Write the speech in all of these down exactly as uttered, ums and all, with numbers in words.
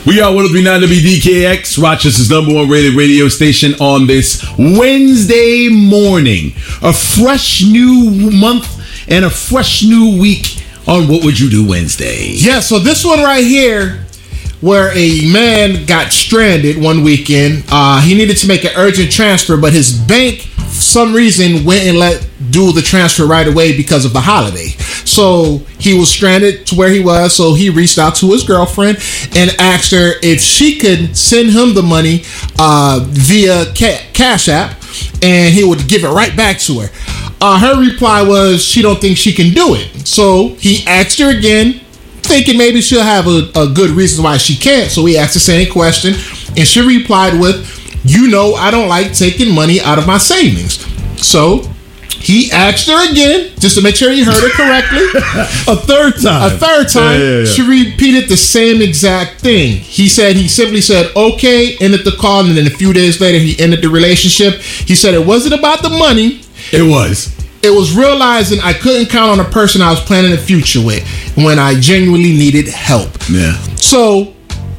We are one oh three point nine W D K X, Rochester's number one rated radio station on this Wednesday morning. A fresh new month and a fresh new week on What Would You Do Wednesday. Yeah, so this one right here, where a man got stranded one weekend. Uh, he needed to make an urgent transfer, but his bank, for some reason, went and let do the transfer right away because of the holiday. So he was stranded to where he was, so he reached out to his girlfriend and asked her if she could send him the money uh, via ca- Cash App, and he would give it right back to her. Uh, her reply was she don't think she can do it. So he asked her again, thinking maybe she'll have a, a good reason why she can't. So he asked the same question, and she replied with, you know, I don't like taking money out of my savings. So he asked her again, just to make sure he heard her correctly. A third time. A third time. Yeah, yeah, yeah. She repeated the same exact thing. He said, he simply said, okay, ended the call, and then a few days later, he ended the relationship. He said it wasn't about the money. It was. It was realizing I couldn't count on a person I was planning a future with when I genuinely needed help. Yeah. So,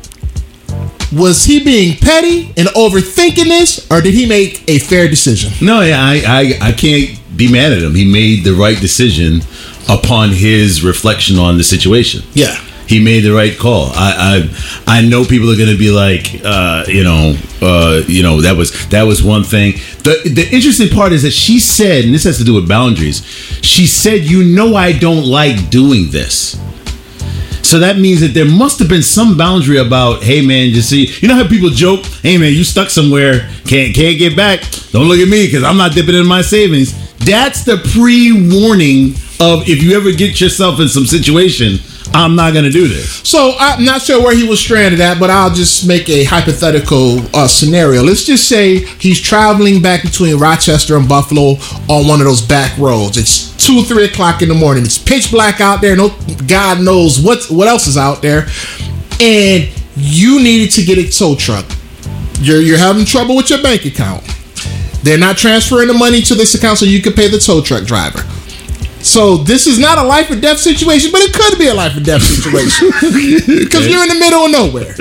was he being petty and overthinking this, or did he make a fair decision? No, yeah, I, I, I can't be mad at him. He made the right decision upon his reflection on the situation. Yeah. He made the right call. I I, I know people are going to be like, uh, you know, uh, you know, that was that was one thing. The the interesting part is that she said, and this has to do with boundaries. She said, you know, I don't like doing this. So that means that there must have been some boundary about, hey man, you see, you know how people joke, hey man, you stuck somewhere, can't can't get back. Don't look at me because I'm not dipping in my savings. That's the pre-warning of if you ever get yourself in some situation, I'm not going to do this. So I'm not sure where he was stranded at, but I'll just make a hypothetical uh, scenario. Let's just say he's traveling back between Rochester and Buffalo on one of those back roads. It's two, three o'clock in the morning. It's pitch black out there. No, God knows what what else is out there. And you needed to get a tow truck. You're you're having trouble with your bank account. They're not transferring the money to this account so you can pay the tow truck driver. So this is not a life or death situation, but it could be a life or death situation because okay. You're in the middle of nowhere.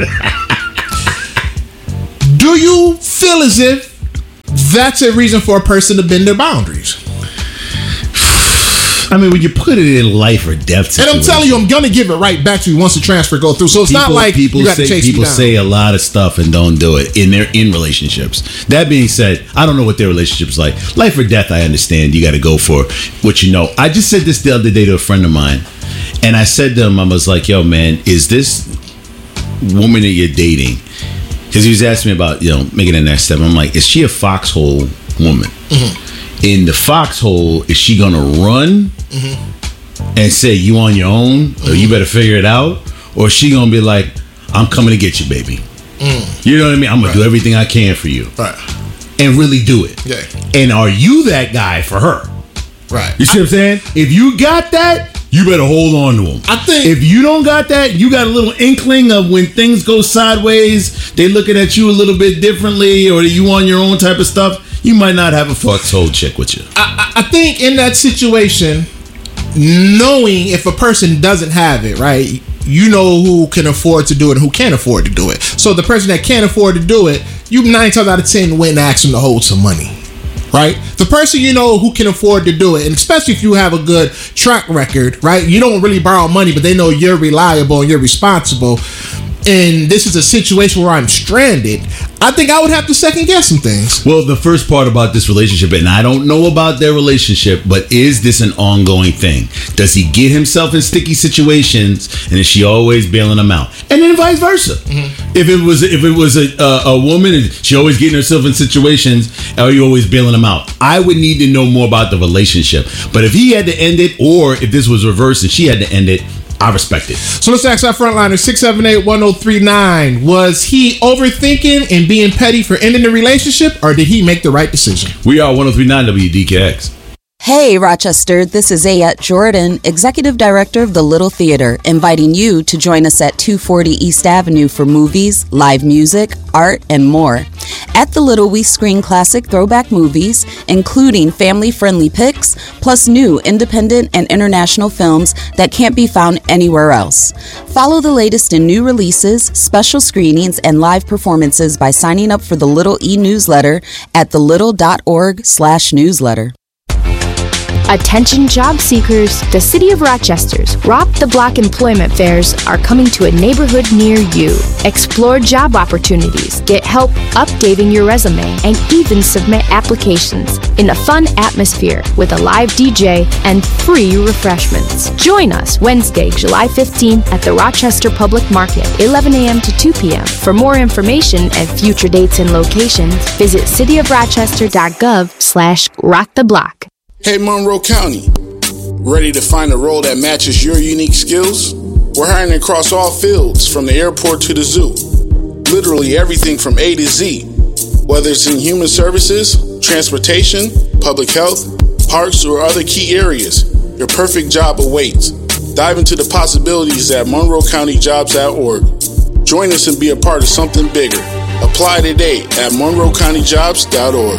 Do you feel as if that's a reason for a person to bend their boundaries? I mean, when you put it in life or death situation. And I'm telling you, I'm going to give it right back to you once the transfer goes through. So it's people, not like people you got say, to chase People me down. say a lot of stuff and don't do it in their in relationships. That being said, I don't know what their relationship's like. Life or death, I understand. You got to go for what you know. I just said this the other day to a friend of mine. And I said to him, I was like, yo, man, is this woman that you're dating? Because he was asking me about, you know, making the next step. I'm like, is she a foxhole woman? Mm-hmm. In the foxhole, is she going to run? Mm-hmm. And say you on your own, mm-hmm. or you better figure it out, or she gonna be like, I'm coming to get you, baby. Mm. You know what I mean? I'm gonna right. do everything I can for you, right? And really do it. Yeah. And are you that guy for her? Right. You see I, what I'm saying? If you got that, you better hold on to him. I think if you don't got that, you got a little inkling of when things go sideways, they looking at you a little bit differently, or you on your own type of stuff. You might not have a foxhole chick with you. I, I think in that situation, knowing if a person doesn't have it, right, you know who can afford to do it and who can't afford to do it. So the person that can't afford to do it, you nine times out of ten went and ask them to hold some money, right? The person you know who can afford to do it, and especially if you have a good track record, right, you don't really borrow money, but they know you're reliable and you're responsible, and this is a situation where I'm stranded, I think I would have to second guess some things. Well, the first part about this relationship, and I don't know about their relationship, but is this an ongoing thing? Does he get himself in sticky situations, and is she always bailing him out? And then vice versa. Mm-hmm. If it was if it was a, a, a woman, and she always getting herself in situations, are you always bailing him out? I would need to know more about the relationship. But if he had to end it, or if this was reversed and she had to end it, I respect it. So let's ask our frontliner, six seven eight, one oh three nine. Was he overthinking and being petty for ending the relationship, or did he make the right decision? We are one oh three point nine W D K X. Hey, Rochester, this is Ayette Jordan, Executive Director of the Little Theater, inviting you to join us at two forty East Avenue for movies, live music, art, and more. At the Little, we screen classic throwback movies, including family-friendly picks, plus new independent and international films that can't be found anywhere else. Follow the latest in new releases, special screenings, and live performances by signing up for the Little e-newsletter at thelittle.org slash newsletter. Attention job seekers, the City of Rochester's Rock the Block employment fairs are coming to a neighborhood near you. Explore job opportunities, get help updating your resume, and even submit applications in a fun atmosphere with a live D J and free refreshments. Join us Wednesday, July fifteenth at the Rochester Public Market, eleven a.m. to two p.m. For more information and future dates and locations, visit cityofrochester.gov slash rock the block. Hey, Monroe County, ready to find a role that matches your unique skills? We're hiring across all fields, from the airport to the zoo. Literally everything from A to Z. Whether it's in human services, transportation, public health, parks, or other key areas, your perfect job awaits. Dive into the possibilities at monroe county jobs dot org. Join us and be a part of something bigger. Apply today at monroe county jobs dot org.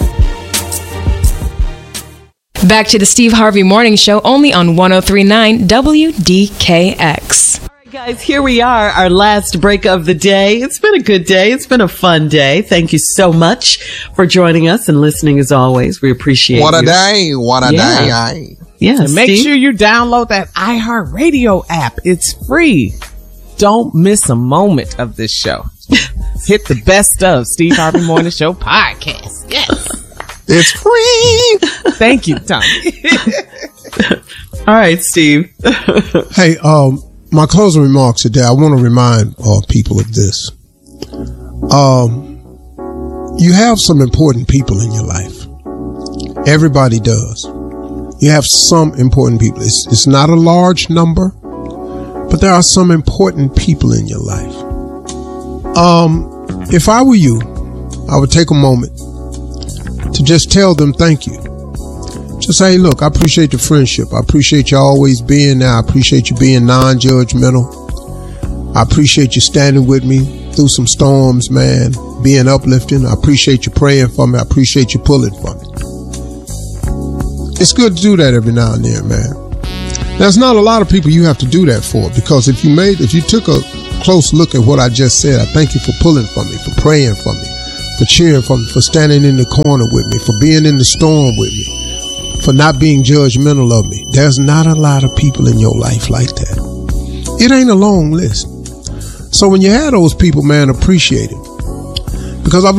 Back to the Steve Harvey Morning Show, only on one oh three point nine W D K X. All right, guys, here we are, our last break of the day. It's been a good day. It's been a fun day. Thank you so much for joining us and listening as always. We appreciate it. What a you. day. What a yeah. day. I... Yeah, and make Steve? sure you download that iHeartRadio app. It's free. Don't miss a moment of this show. Hit the best of Steve Harvey Morning Show podcast. Yes. It's free. Thank you, Tommy. All right, Steve. Hey, um, my closing remarks today, I want to remind uh, people of this. Um, you have some important people in your life. Everybody does. You have some important people. It's, it's not a large number, but there are some important people in your life. Um, if I were you, I would take a moment to just tell them thank you. Just say, look, I appreciate the friendship. I appreciate you always being there. I appreciate you being non-judgmental. I appreciate you standing with me through some storms, man, being uplifting. I appreciate you praying for me. I appreciate you pulling for me. It's good to do that every now and then, man. There's not a lot of people you have to do that for, because if you made, if you took a close look at what I just said, I thank you for pulling for me, for praying for me, for cheering for me, for standing in the corner with me, for being in the storm with me, for not being judgmental of me. There's not a lot of people in your life like that. It ain't a long list. So when you have those people, man, appreciate it. Because I've